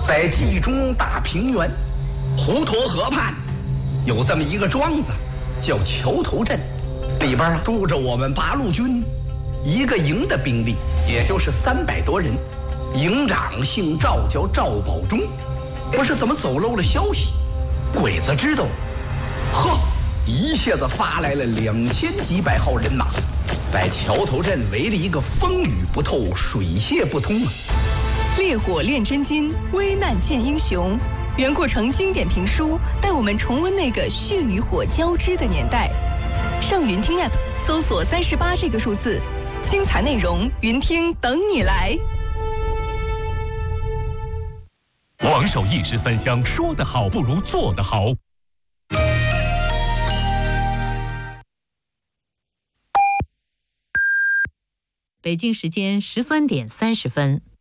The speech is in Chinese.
在冀中大平原，滹沱河畔，有这么一个庄子，叫桥头镇，里边住着我们八路军一个营的兵力，也就是300多人。营长姓赵，叫赵保忠。不是怎么走漏了消息，鬼子知道，呵，一下子发来了2000几百号人马，把桥头镇围了一个风雨不透，水泄不通啊！ 烈火炼真金，危难见英雄。袁阔成经典评书带我们重温那个血与火交织的年代。上云听 App 搜索38这个数字，精彩内容云听等你来。 王守义13香，说得好不如做得好。 北京时间13点30分。